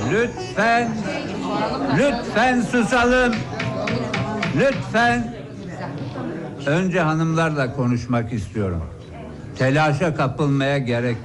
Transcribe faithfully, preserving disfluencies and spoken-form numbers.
Lütfen, lütfen susalım. Lütfen. Önce hanımlarla konuşmak istiyorum. Telaşa kapılmaya gerek